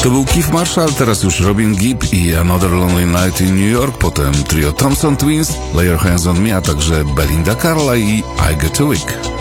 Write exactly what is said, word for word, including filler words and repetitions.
To był Keith Marshall, teraz już Robin Gibb i Another Lonely Night in New York, potem trio Thompson Twins, Lay Your Hands on Me, a także Belinda Carlisle i I Get a Week.